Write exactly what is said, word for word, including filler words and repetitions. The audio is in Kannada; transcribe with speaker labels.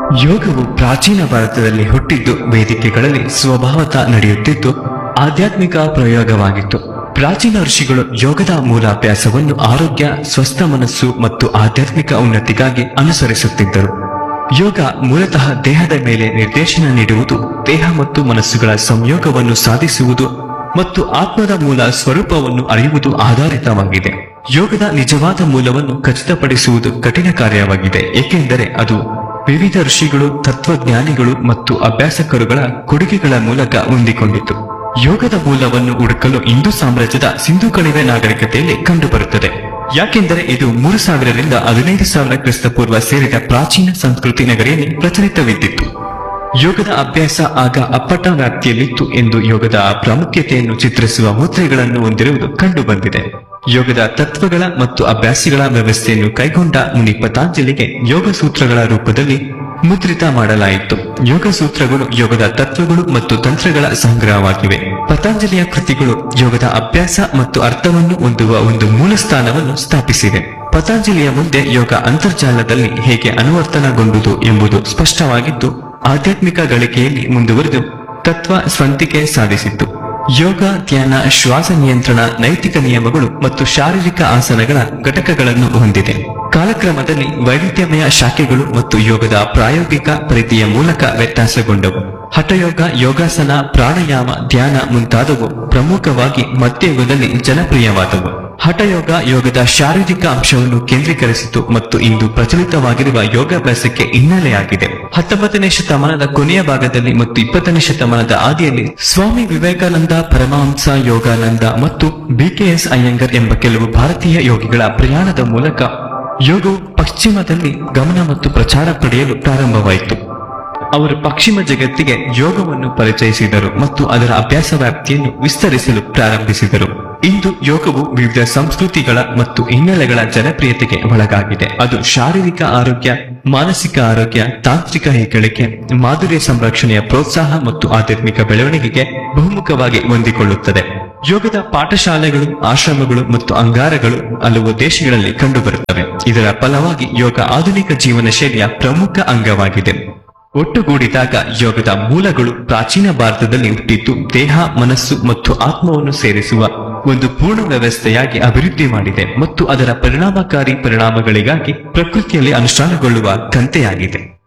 Speaker 1: ಯೋಗವು ಪ್ರಾಚೀನ ಭಾರತದಲ್ಲಿ ಹುಟ್ಟಿದ್ದು ವೇದಿಕೆಗಳಲ್ಲಿ ಸ್ವಭಾವತಃ ನಡೆಯುತ್ತಿದ್ದು ಆಧ್ಯಾತ್ಮಿಕ ಪ್ರಯೋಗವಾಗಿತ್ತು. ಪ್ರಾಚೀನ ಋಷಿಗಳು ಯೋಗದ ಮೂಲಾಭ್ಯಾಸವನ್ನು ಆರೋಗ್ಯ, ಸ್ವಸ್ಥ ಮನಸ್ಸು ಮತ್ತು ಆಧ್ಯಾತ್ಮಿಕ ಉನ್ನತಿಗಾಗಿ ಅನುಸರಿಸುತ್ತಿದ್ದರು. ಯೋಗ ಮೂಲತಃ ದೇಹದ ಮೇಲೆ ನಿರ್ದೇಶನ ನೀಡುವುದು, ದೇಹ ಮತ್ತು ಮನಸ್ಸುಗಳ ಸಂಯೋಗವನ್ನು ಸಾಧಿಸುವುದು ಮತ್ತು ಆತ್ಮದ ಮೂಲ ಸ್ವರೂಪವನ್ನು ಅರಿಯುವುದು ಆಧಾರಿತವಾಗಿದೆ. ಯೋಗದ ನಿಜವಾದ ಮೂಲವನ್ನು ಖಚಿತಪಡಿಸುವುದು ಕಠಿಣ ಕಾರ್ಯವಾಗಿದೆ, ಏಕೆಂದರೆ ಅದು ವಿವಿಧ ಋಷಿಗಳು, ತತ್ವಜ್ಞಾನಿಗಳು ಮತ್ತು ಅಭ್ಯಾಸಕರುಗಳ ಕೊಡುಗೆಗಳ ಮೂಲಕ ಹೊಂದಿಕೊಂಡಿತು. ಯೋಗದ ಮೂಲವನ್ನು ಹುಡುಕಲು ಹಿಂದೂ ಸಾಮ್ರಾಜ್ಯದ ಸಿಂಧು ಕಣಿವೆ ನಾಗರಿಕತೆಯಲ್ಲಿ ಕಂಡುಬರುತ್ತದೆ, ಯಾಕೆಂದರೆ ಇದು ಮೂರು ಸಾವಿರರಿಂದ ಹದಿನೈದು ಸಾವಿರ ಕ್ರಿಸ್ತಪೂರ್ವ ಸೇರಿದ ಪ್ರಾಚೀನ ಸಂಸ್ಕೃತಿ ನಗರಿಯಲ್ಲಿ ಪ್ರಚಲಿತವಿದ್ದಿತ್ತು. ಯೋಗದ ಅಭ್ಯಾಸ ಆಗ ಅಪ್ಪಟ ವ್ಯಾಪ್ತಿಯಲ್ಲಿತ್ತು ಎಂದು ಯೋಗದ ಪ್ರಾಮುಖ್ಯತೆಯನ್ನು ಚಿತ್ರಿಸುವ ಮುದ್ರೆಗಳನ್ನು ಹೊಂದಿರುವುದು ಕಂಡುಬಂದಿದೆ. ಯೋಗದ ತತ್ವಗಳ ಮತ್ತು ಅಭ್ಯಾಸಗಳ ವ್ಯವಸ್ಥೆಯನ್ನು ಕೈಗೊಂಡ ಮುನಿ ಪತಾಂಜಲಿಗೆ ಯೋಗ ಸೂತ್ರಗಳ ರೂಪದಲ್ಲಿ ಮುದ್ರಿತ ಮಾಡಲಾಯಿತು. ಯೋಗ ಸೂತ್ರಗಳು ಯೋಗದ ತತ್ವಗಳು ಮತ್ತು ತಂತ್ರಗಳ ಸಂಗ್ರಹವಾಗಿವೆ. ಪತಾಂಜಲಿಯ ಕೃತಿಗಳು ಯೋಗದ ಅಭ್ಯಾಸ ಮತ್ತು ಅರ್ಥವನ್ನು ಹೊಂದುವ ಒಂದು ಮೂಲ ಸ್ಥಾನವನ್ನು ಸ್ಥಾಪಿಸಿವೆ. ಪತಾಂಜಲಿಯ ಮುಂದೆ ಯೋಗ ಅಂತರ್ಜಾಲದಲ್ಲಿ ಹೇಗೆ ಅನುವರ್ತನಗೊಂಡುದು ಎಂಬುದು ಸ್ಪಷ್ಟವಾಗಿದ್ದು, ಆಧ್ಯಾತ್ಮಿಕ ಗಳಿಕೆಯಲ್ಲಿ ಮುಂದುವರೆದು ತತ್ವ ಸ್ವಂತಿಕೆ ಸಾಧಿಸಿತ್ತು. ಯೋಗ, ಧ್ಯಾನ, ಶ್ವಾಸ ನಿಯಂತ್ರಣ, ನೈತಿಕ ನಿಯಮಗಳು ಮತ್ತು ಶಾರೀರಿಕ ಆಸನಗಳ ಘಟಕಗಳನ್ನು ಹೊಂದಿದೆ. ಕಾಲಕ್ರಮದಲ್ಲಿ ವೈವಿಧ್ಯಮಯ ಶಾಖೆಗಳು ಮತ್ತು ಯೋಗದ ಪ್ರಾಯೋಗಿಕ ಪರಿಧಿಯ ಮೂಲಕ ವ್ಯತ್ಯಾಸಗೊಂಡವು. ಹಠಯೋಗ, ಯೋಗಾಸನ, ಪ್ರಾಣಾಯಾಮ, ಧ್ಯಾನ ಮುಂತಾದವು ಪ್ರಮುಖವಾಗಿ ಮಧ್ಯಯುಗದಲ್ಲಿ ಜನಪ್ರಿಯವಾದವು. ಹಠಯೋಗ ಯೋಗದ ಶಾರೀರಿಕ ಅಂಶವನ್ನು ಕೇಂದ್ರೀಕರಿಸಿತು ಮತ್ತು ಇಂದು ಪ್ರಚಲಿತವಾಗಿರುವ ಯೋಗಾಭ್ಯಾಸಕ್ಕೆ ಹಿನ್ನೆಲೆಯಾಗಿದೆ. ಹತ್ತೊಂಬತ್ತನೇ ಶತಮಾನದ ಕೊನೆಯ ಭಾಗದಲ್ಲಿ ಮತ್ತು ಇಪ್ಪತ್ತನೇ ಶತಮಾನದ ಆದಿಯಲ್ಲಿ ಸ್ವಾಮಿ ವಿವೇಕಾನಂದ, ಪರಮಹಂಸ ಯೋಗಾನಂದ ಮತ್ತು ಬಿ ಕೆ ಎಸ್ ಅಯ್ಯಂಗರ್ ಎಂಬ ಕೆಲವು ಭಾರತೀಯ ಯೋಗಿಗಳ ಪ್ರಯಾಣದ ಮೂಲಕ ಯೋಗವು ಪಶ್ಚಿಮದಲ್ಲಿ ಗಮನ ಮತ್ತು ಪ್ರಚಾರ ಪಡೆಯಲು ಪ್ರಾರಂಭವಾಯಿತು. ಅವರು ಪಶ್ಚಿಮ ಜಗತ್ತಿಗೆ ಯೋಗವನ್ನು ಪರಿಚಯಿಸಿದರು ಮತ್ತು ಅದರ ಅಭ್ಯಾಸ ವ್ಯಾಪ್ತಿಯನ್ನು ವಿಸ್ತರಿಸಲು ಪ್ರಾರಂಭಿಸಿದರು. ಇಂದು ಯೋಗವು ವಿವಿಧ ಸಂಸ್ಕೃತಿಗಳ ಮತ್ತು ಹಿನ್ನೆಲೆಗಳ ಜನಪ್ರಿಯತೆಗೆ ಒಳಗಾಗಿದೆ. ಅದು ಶಾರೀರಿಕ ಆರೋಗ್ಯ, ಮಾನಸಿಕ ಆರೋಗ್ಯ, ತಾಂತ್ರಿಕ ಹೆಗ್ಗಳಿಕೆ, ಮಾಧುರ್ಯ ಸಂರಕ್ಷಣೆಯ ಪ್ರೋತ್ಸಾಹ ಮತ್ತು ಆಧ್ಯಾತ್ಮಿಕ ಬೆಳವಣಿಗೆಗೆ ಬಹುಮುಖವಾಗಿ ಹೊಂದಿಕೊಳ್ಳುತ್ತದೆ. ಯೋಗದ ಪಾಠಶಾಲೆಗಳು, ಆಶ್ರಮಗಳು ಮತ್ತು ಅಂಗಾರಗಳು ಹಲವು ದೇಶಗಳಲ್ಲಿ ಕಂಡುಬರುತ್ತವೆ. ಇದರ ಫಲವಾಗಿ ಯೋಗ ಆಧುನಿಕ ಜೀವನ ಶೈಲಿಯ ಪ್ರಮುಖ ಅಂಗವಾಗಿದೆ. ಒಟ್ಟುಗೂಡಿದಾಗ ಯೋಗದ ಮೂಲಗಳು ಪ್ರಾಚೀನ ಭಾರತದಲ್ಲಿ ಹುಟ್ಟಿದ್ದು ದೇಹ, ಮನಸ್ಸು ಮತ್ತು ಆತ್ಮವನ್ನು ಸೇರಿಸುವ ಒಂದು ಪೂರ್ಣ ವ್ಯವಸ್ಥೆಯಾಗಿ ಅಭಿವೃದ್ಧಿ ಮಾಡಿದೆ ಮತ್ತು ಅದರ ಪರಿಣಾಮಕಾರಿ ಪರಿಣಾಮಗಳಿಗಾಗಿ ಪ್ರಕೃತಿಯಲ್ಲಿ ಅನುಷ್ಠಾನಗೊಳ್ಳುವ ಕಂತೆಯಾಗಿದೆ.